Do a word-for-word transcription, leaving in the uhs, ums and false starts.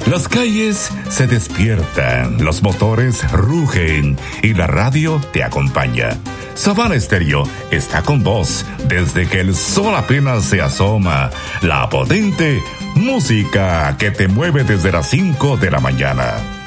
Las calles se despiertan, los motores rugen y la radio te acompaña. Savana Estéreo está con vos desde que el sol apenas se asoma. La potente música que te mueve desde las cinco de la mañana.